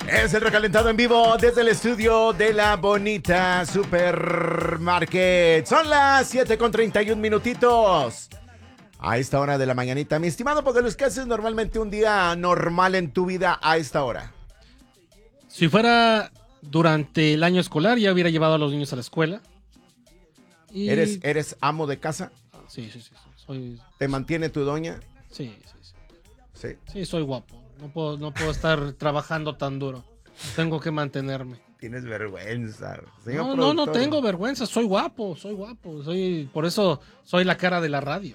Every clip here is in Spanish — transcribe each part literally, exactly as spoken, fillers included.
Es el recalentado en vivo desde el estudio de la bonita Supermarket. Son las siete con treinta y un minutitos. A esta hora de la mañanita. Mi estimado Pogaluz, ¿qué haces normalmente un día normal en tu vida a esta hora? Si fuera durante el año escolar, ya hubiera llevado a los niños a la escuela. Y... ¿Eres, ¿Eres amo de casa? Sí, sí, sí. sí. Soy... ¿Te mantiene tu doña? Sí, sí, sí. Sí. Sí, soy guapo. No puedo, no puedo estar trabajando tan duro. Tengo que mantenerme. Tienes vergüenza. Señor No, no, no productor. tengo vergüenza. Soy guapo, soy guapo. Soy, por eso soy la cara de la radio.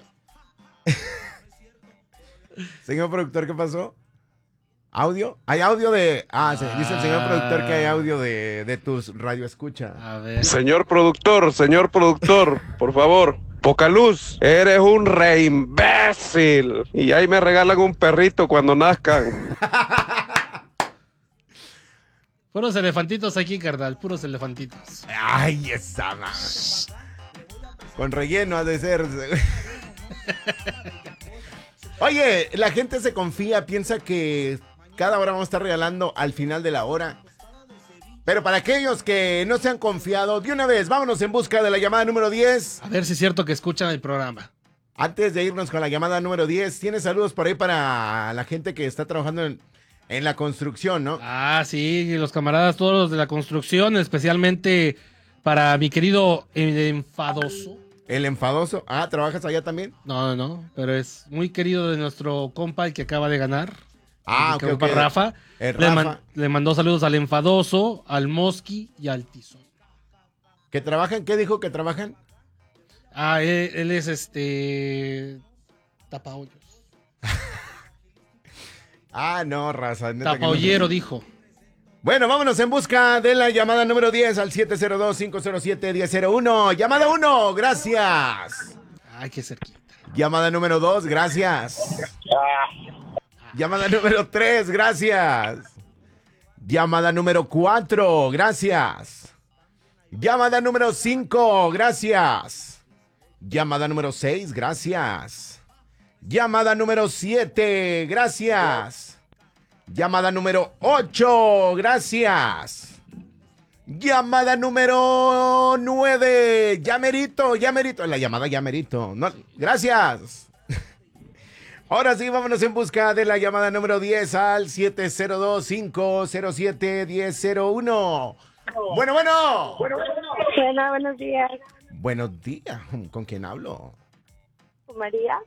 Señor productor, ¿qué pasó? ¿Audio? ¿Hay audio de...? Ah, se- dice el señor productor que hay audio de, de tus radioescucha. A ver. Señor productor, señor productor, por favor. Pocaluz, eres un re imbécil. Y ahí me regalan un perrito cuando nazcan. Puros elefantitos aquí, carnal. Puros elefantitos. Ay, esa ma- Con relleno ha de ser. Oye, la gente se confía, piensa que cada hora vamos a estar regalando al final de la hora. Pero para aquellos que no se han confiado, de una vez, vámonos en busca de la llamada número diez. A ver si es cierto que escuchan el programa. Antes de irnos con la llamada número diez, ¿tienes saludos por ahí para la gente que está trabajando en, en la construcción, no? Ah, sí, los camaradas, todos los de la construcción, especialmente para mi querido el enfadoso. El enfadoso. Ah, ¿trabajas allá también? No, no, no, pero es muy querido de nuestro compa, el que acaba de ganar. Ah, el ok, compa ok. Rafa. El Le, Rafa. man- le mandó saludos al enfadoso, al Mosqui y al Tizón. ¿Que trabajan? ¿Qué dijo que trabajan? Ah, él, él es este... Tapahoyos. Ah, no, raza. neta que no. Tapaollero, dijo. Bueno, vámonos en busca de la llamada número diez al siete cero dos, cinco cero siete, uno cero uno. Llamada uno, gracias. Ay, qué cerquita. Llamada número dos, gracias. Llamada número tres, gracias. Llamada número cuatro, gracias. Llamada número cinco, gracias. Llamada número seis, gracias. Llamada número siete, gracias. Llamada número ocho, gracias. Llamada número nueve, ya merito, ya merito. La llamada ya merito. No, gracias. Ahora sí, vámonos en busca de la llamada número diez al siete cero dos, cinco cero siete, uno cero uno. Bueno, bueno. Hola, buenos días. Buenos días. ¿Con quién hablo? María.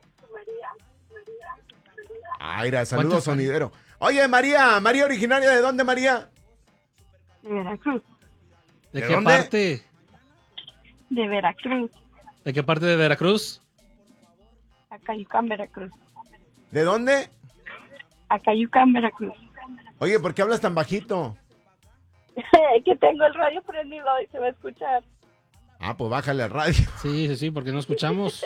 Aira, saludos, ¿Cuántos sonidero. Oye, María, María originaria de dónde, María? De Veracruz. ¿De, ¿De qué dónde? parte? De Veracruz. ¿De qué parte de Veracruz? Acayucán, Veracruz. ¿De dónde? Acayucán, Veracruz. Oye, ¿por qué hablas tan bajito? Que tengo el radio prendido y se va a escuchar. Ah, pues bájale al radio. Sí, sí, sí, porque no escuchamos.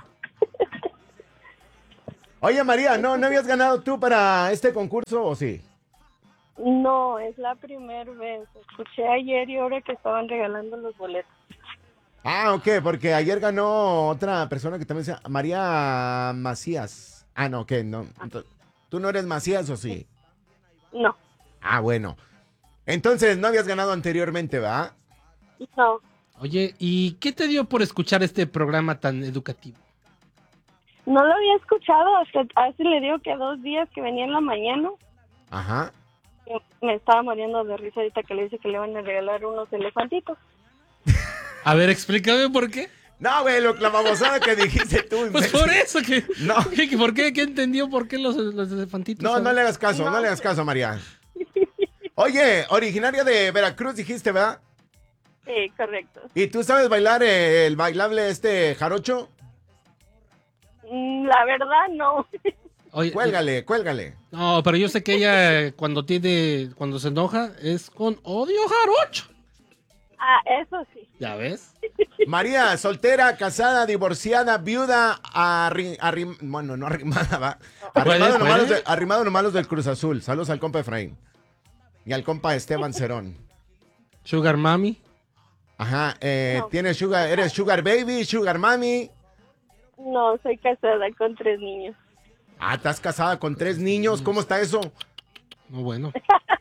Oye, María, ¿no, no habías ganado tú para este concurso o sí? No, es la primera vez. Escuché ayer y ahora que estaban regalando los boletos. Ah, ok, porque ayer ganó otra persona que también se llama María Macías. Ah, no, ok, no. Ento- ¿Tú no eres Macías o sí? No, Ah, bueno. Entonces, no habías ganado anteriormente, ¿va? no. Oye, ¿y qué te dio por escuchar este programa tan educativo? No lo había escuchado hasta hace le digo que dos días que venía en la mañana. Ajá. Me estaba muriendo de risa ahorita que le dice que le van a regalar unos elefantitos. A ver, explícame por qué. No, güey, lo, la babosada que dijiste tú. Pues imbécil. por eso que... No. ¿Qué, qué- ¿Por qué? ¿Qué entendió por qué los, los elefantitos? No, no le hagas caso, no le hagas caso, María. Oye, originaria de Veracruz dijiste, ¿verdad? Sí, correcto. ¿Y tú sabes bailar eh, el bailable este jarocho? Mm, La verdad, no. Oye, Cuélgale, cuélgale. no, pero yo sé que ella eh, cuando tiene, cuando se enoja es con odio jarocho. Ah, eso sí. ¿Ya ves? María, soltera, casada, divorciada, viuda, arri, arrim- bueno, no arrimada, va. Arrimado ¿Puede, nomás, los puede? de- arrimado nomás los del Cruz Azul. Saludos al compa Efraín. Y al compa Esteban Cerón. Sugar Mami. Ajá, eh, No. tienes sugar, eres sugar baby, sugar mami. No, soy casada con tres niños. Ah, estás casada con tres niños, ¿cómo está eso? No, bueno.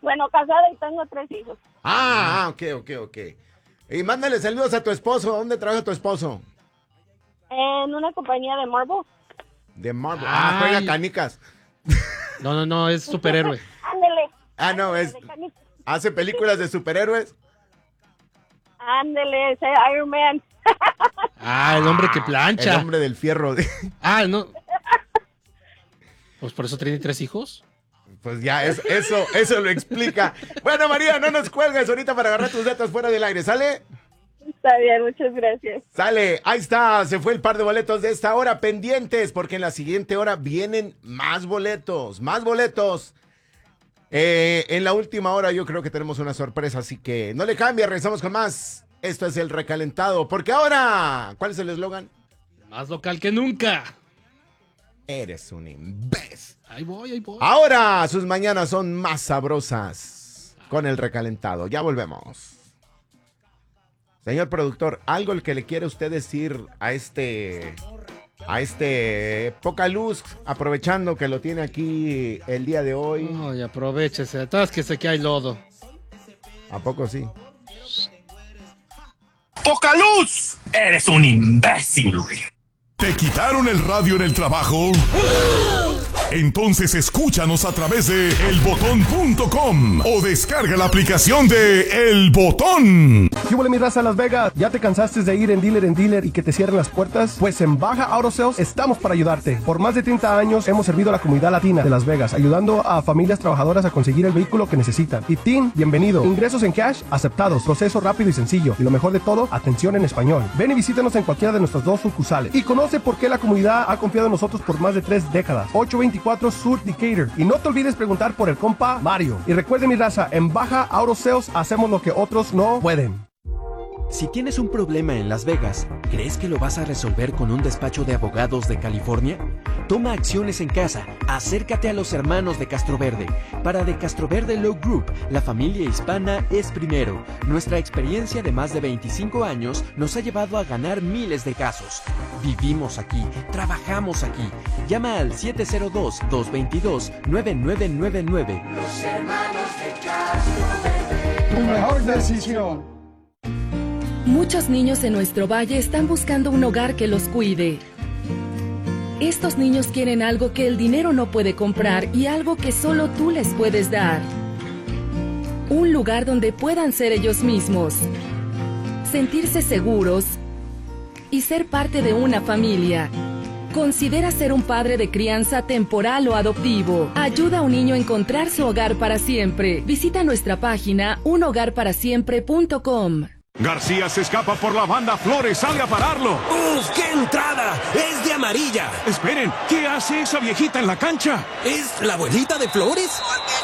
Bueno, casada y tengo tres hijos. Ah, ok, ok, ok. Y mándale saludos a tu esposo. ¿Dónde trabaja tu esposo? En una compañía de Marvel. De Marvel. Ah, juega canicas. No, no, no, es superhéroe. Ándele. Ah, no, es... ¿Hace películas de superhéroes? Ándele, ese Iron Man. Ah, el hombre que plancha. El hombre del fierro. Ah, no. Pues por eso tiene tres hijos. Pues ya, es, eso, eso lo explica. Bueno, María, no nos cuelgues ahorita para agarrar tus datos fuera del aire, ¿sale? Está bien, muchas gracias. Sale, ahí está, se fue el par de boletos de esta hora, pendientes, porque en la siguiente hora vienen más boletos, más boletos. Eh, en la última hora yo creo que tenemos una sorpresa, así que no le cambie, regresamos con más. Esto es el recalentado, porque ahora, ¿cuál es el eslogan? Más local que nunca. Eres un imbécil. Ahí voy, ahí voy. Ahora sus mañanas son más sabrosas con el recalentado. Ya volvemos. Señor productor, algo el que le quiere usted decir a este, a este Poca Luz, aprovechando que lo tiene aquí el día de hoy. Ay, aprovechese, atásquese que hay lodo. ¿A poco sí? ¡Poca Luz! Eres un imbécil, güey. ¿Te quitaron el radio en el trabajo? Entonces escúchanos a través de el botón punto com o descarga la aplicación de El Botón. ¿Qué huele mi raza Las Vegas? ¿Ya te cansaste de ir en dealer en dealer y que te cierren las puertas? Pues en Baja Auto Sales estamos para ayudarte. Por más de treinta años hemos servido a la comunidad latina de Las Vegas, ayudando a familias trabajadoras a conseguir el vehículo que necesitan. Y Tim, bienvenido. Ingresos en cash aceptados, proceso rápido y sencillo. Y lo mejor de todo, atención en español. Ven y visítanos en cualquiera de nuestras dos sucursales. Y conoce por qué la comunidad ha confiado en nosotros por más de tres décadas. ocho veinticuatro Sur Decatur. Y no te olvides preguntar por el compa Mario. Y recuerde mi raza, en Baja Auto Sales hacemos lo que otros no pueden. Si tienes un problema en Las Vegas, ¿crees que lo vas a resolver con un despacho de abogados de California? Toma acciones en casa, acércate a los hermanos de Castroverde. Para The Castroverde Law Group, la familia hispana es primero. Nuestra experiencia de más de veinticinco años nos ha llevado a ganar miles de casos. Vivimos aquí, trabajamos aquí. Llama al siete cero dos, dos dos dos, nueve nueve nueve nueve. Los hermanos de Castroverde. Tu mejor decisión. Muchos niños en nuestro valle están buscando un hogar que los cuide. Estos niños quieren algo que el dinero no puede comprar y algo que solo tú les puedes dar. Un lugar donde puedan ser ellos mismos, sentirse seguros y ser parte de una familia. Considera ser un padre de crianza temporal o adoptivo. Ayuda a un niño a encontrar su hogar para siempre. Visita nuestra página un hogar para siempre punto com. García se escapa por la banda, Flores sale a pararlo. ¡Uf, qué entrada! ¡Es de amarilla! Esperen, ¿qué hace esa viejita en la cancha? ¿Es la abuelita de Flores?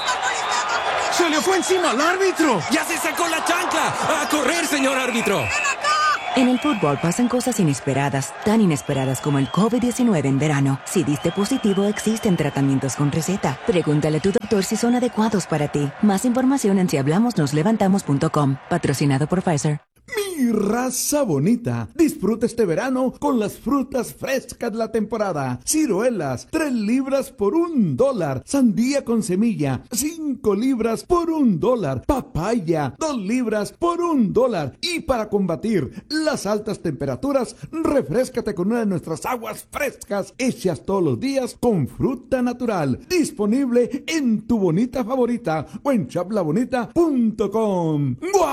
¡Se le fue encima al árbitro! ¡Ya se sacó la chancla! ¡A correr, señor árbitro! En el fútbol pasan cosas inesperadas, tan inesperadas como el COVID diecinueve en verano. Si diste positivo, existen tratamientos con receta. Pregúntale a tu doctor si son adecuados para ti. Más información en si hablamos nos levantamos punto com. Patrocinado por Pfizer. Mi raza bonita, disfruta este verano con las frutas frescas de la temporada. Ciruelas, tres libras por un dólar. Sandía con semilla, cinco libras por un dólar. Papaya, dos libras por un dólar. Y para combatir las altas temperaturas, refréscate con una de nuestras aguas frescas hechas todos los días con fruta natural. Disponible en tu bonita favorita o en shop la bonita punto com.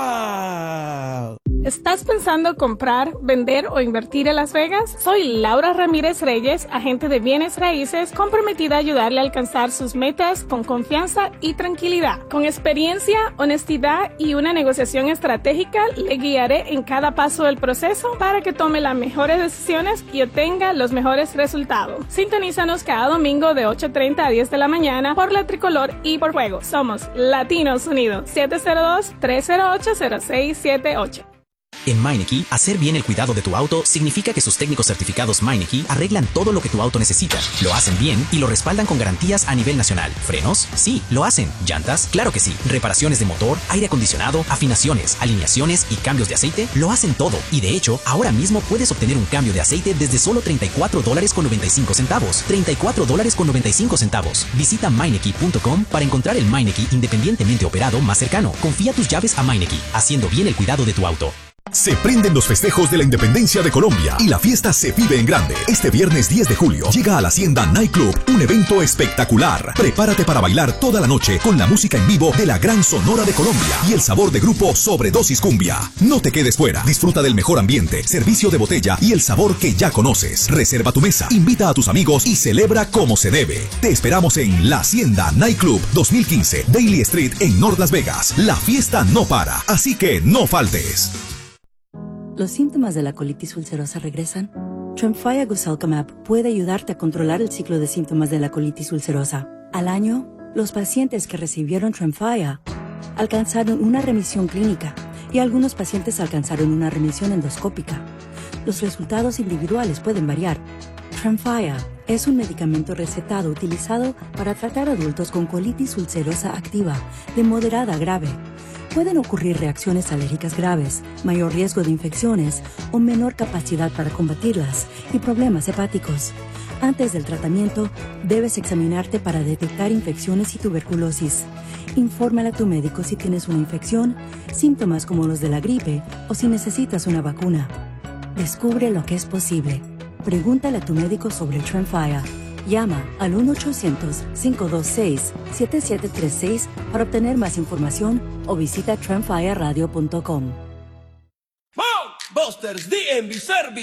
¡Guau! ¿Estás pensando comprar, vender o invertir en Las Vegas? Soy Laura Ramírez Reyes, agente de bienes raíces, comprometida a ayudarle a alcanzar sus metas con confianza y tranquilidad. Con experiencia, honestidad y una negociación estratégica, le guiaré en cada paso del proceso para que tome las mejores decisiones y obtenga los mejores resultados. Sintonízanos cada domingo de ocho treinta a diez de la mañana por La Tricolor y por Fuego. Somos Latinos Unidos. siete cero dos, tres cero ocho, cero seis siete ocho. En Meineke, hacer bien el cuidado de tu auto significa que sus técnicos certificados Meineke arreglan todo lo que tu auto necesita. Lo hacen bien y lo respaldan con garantías a nivel nacional. ¿Frenos? Sí, lo hacen. ¿Llantas? Claro que sí. ¿Reparaciones de motor, aire acondicionado, afinaciones, alineaciones y cambios de aceite? Lo hacen todo. Y de hecho, ahora mismo puedes obtener un cambio de aceite desde solo treinta y cuatro dólares con noventa y cinco centavos. treinta y cuatro dólares con noventa y cinco centavos. Visita Meineke punto com para encontrar el Meineke independientemente operado más cercano. Confía tus llaves a Meineke, haciendo bien el cuidado de tu auto. Se prenden los festejos de la independencia de Colombia y la fiesta se vive en grande. Este viernes diez de julio llega a la Hacienda Night Club un evento espectacular. Prepárate para bailar toda la noche con la música en vivo de la Gran Sonora de Colombia y el sabor de grupo Sobredosis Cumbia. No te quedes fuera. Disfruta del mejor ambiente, servicio de botella y el sabor que ya conoces. Reserva tu mesa, invita a tus amigos y celebra como se debe. Te esperamos en la Hacienda Night Club dos mil quince, Daily Street en North Las Vegas. La fiesta no para, así que no faltes. ¿Los síntomas de la colitis ulcerosa regresan? Tremfya Guselkumab puede ayudarte a controlar el ciclo de síntomas de la colitis ulcerosa. Al año, los pacientes que recibieron Tremfya alcanzaron una remisión clínica y algunos pacientes alcanzaron una remisión endoscópica. Los resultados individuales pueden variar. Tremfya es un medicamento recetado utilizado para tratar adultos con colitis ulcerosa activa de moderada a grave. Pueden ocurrir reacciones alérgicas graves, mayor riesgo de infecciones o menor capacidad para combatirlas y problemas hepáticos. Antes del tratamiento, debes examinarte para detectar infecciones y tuberculosis. Infórmale a tu médico si tienes una infección, síntomas como los de la gripe o si necesitas una vacuna. Descubre lo que es posible. Pregúntale a tu médico sobre Tremfya. Llama al uno ochocientos, cinco dos seis, siete siete tres seis para obtener más información o visita tremfya radio punto com. Busters D M V Service